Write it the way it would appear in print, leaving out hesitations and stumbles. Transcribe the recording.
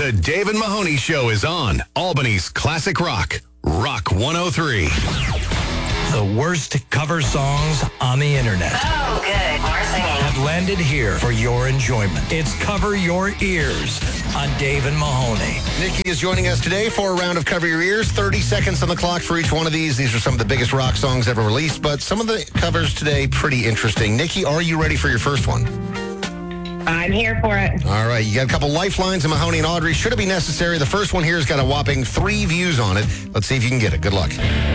The Dave and Mahoney Show is on Albany's Classic Rock, Rock 103. The worst cover songs on the internet. Oh, good. More singing. Have landed here for your enjoyment. It's Cover Your Ears on Dave and Mahoney. Nikki is joining us today for a round of Cover Your Ears. 30 seconds on the clock for each one of these. These are some of the biggest rock songs ever released, but some of the covers today pretty interesting. Nikki, are you ready for your first one? I'm here for it. All right, you got a couple lifelines in Mahoney and Audrey. Should it be necessary, the first one here has got a whopping 3 views on it. Let's see if you can get it. Good luck.